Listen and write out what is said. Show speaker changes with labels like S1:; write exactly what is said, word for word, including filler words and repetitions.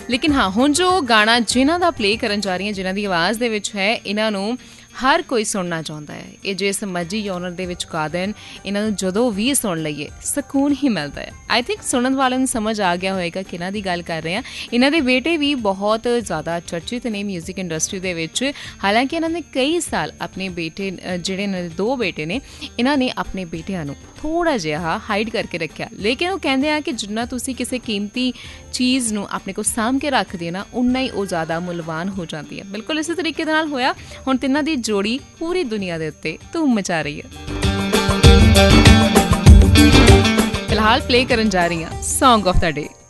S1: लेकिन हाँ हुण जो गाना जिन्हां दा प्ले करन जा रही हैं, जिन्हां दी आवाज़ दे विच है, इन्हां नूं हर कोई सुनना चाਹੁੰਦਾ है। ये जिस मर्जी जॉनर ਦੇ ਵਿੱਚ ਗਾ ਦੇਣ, ਇਹਨਾਂ ਨੂੰ ਜਦੋਂ ਵੀ ਸੁਣ ਲਈਏ ਸਕੂਨ ਹੀ ਮਿਲਦਾ ਹੈ। ਆਈ ਥਿੰਕ ਸੁਣਨ ਵਾਲਿਆਂ ਨੂੰ ਸਮਝ ਆ ਗਿਆ ਹੋਏਗਾ ਕਿਹਨਾਂ ਦੀ ਗੱਲ ਕਰ ਰਹੇ ਹਾਂ। ਇਹਨਾਂ ਦੇ ਬੇਟੇ ਵੀ ਬਹੁਤ ਜ਼ਿਆਦਾ ਚਰਚਿਤ ਨੇ ਮਿਊਜ਼ਿਕ ਇੰਡਸਟਰੀ ਦੇ ਵਿੱਚ। ਹਾਲਾਂਕਿ ਇਹਨਾਂ ਨੇ ਕਈ ਸਾਲ ਆਪਣੇ ਬੇਟੇ ਜਿਹੜੇ ਇਹਨਾਂ ਦੇ ਦੋ ਬੇਟੇ ਨੇ, ਇਹਨਾਂ ਨੇ ਆਪਣੇ ਬੇਟਿਆਂ ਨੂੰ ਥੋੜ੍ਹਾ ਜਿਹਾ ਹਾਈਡ ਕਰਕੇ ਰੱਖਿਆ। ਲੇਕਿਨ ਉਹ ਕਹਿੰਦੇ ਆ ਕਿ ਜਿੰਨਾ ਤੁਸੀਂ ਕਿਸੇ ਕੀਮਤੀ ਚੀਜ਼ ਨੂੰ ਆਪਣੇ ਕੋਲ ਸਾਂਭ ਕੇ ਰੱਖਦੇ ਨਾ, ਉਨਾ ਹੀ ਉਹ ਜ਼ਿਆਦਾ ਮੁੱਲਵਾਨ ਹੋ ਜਾਂਦੀ ਹੈ। ਬਿਲਕੁਲ ਇਸੇ ਤਰੀਕੇ ਦੇ ਨਾਲ ਹੋਇਆ। ਹੁਣ ਤਿੰਨਾਂ ਦੀ ਜੋੜੀ ਪੂਰੀ ਦੁਨੀਆ ਦੇ ਉੱਤੇ ਧੂਮ ਮਚਾ ਰਹੀ ਹੈ। ਫਿਲਹਾਲ ਪਲੇ ਕਰਨ ਜਾ ਰਹੀ ਹਾਂ ਸੌਂਗ ਆਫ ਦਾ ਡੇ।